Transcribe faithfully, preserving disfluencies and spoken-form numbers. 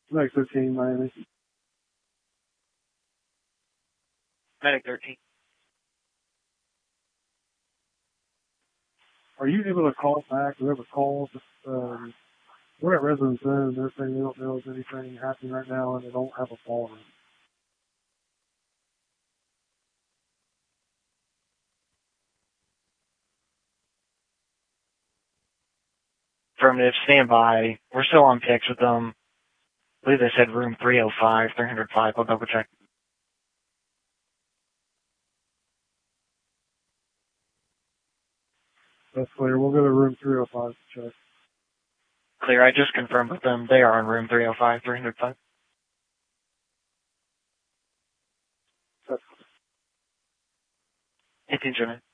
Medic thirteen, Miami. Medic thirteen. Are you able to call back whoever calls? Um, we're at residence in. They're saying they don't know if anything happening right now and they don't have a phone. Affirmative, stand by. We're still on P X with them. I believe they said room three oh five, three oh five. I'll double check. That's clear. We'll go to room three oh five to check. Clear, I just confirmed with them. They are in room three oh five, three oh five. That's eighteen Jimmy.